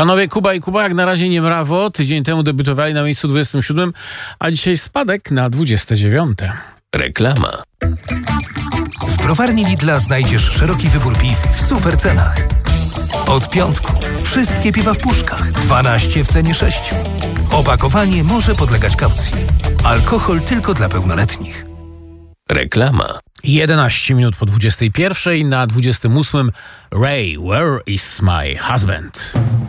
Panowie Kuba i Kuba jak na razie nie mrawo. Tydzień temu debiutowali na miejscu 27, a dzisiaj spadek na 29. Reklama. W browarni Lidla znajdziesz szeroki wybór piw w super cenach. Od piątku wszystkie piwa w puszkach, 12 w cenie 6. Opakowanie może podlegać kaucji. Alkohol tylko dla pełnoletnich. Reklama. 11 minut po 21, na 28 Ray, Where is my husband?